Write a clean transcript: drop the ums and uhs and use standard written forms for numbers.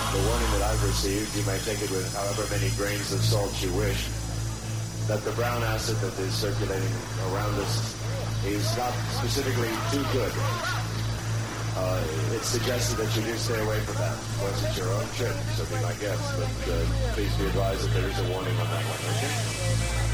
the warning that I've received, you may take it with however many grains of salt you wish, that the brown acid that is circulating around us is not specifically too good. It's suggested that you do stay away from that. Once it's your own trip, so be my guest. But please be advised that there is a warning on that one, okay?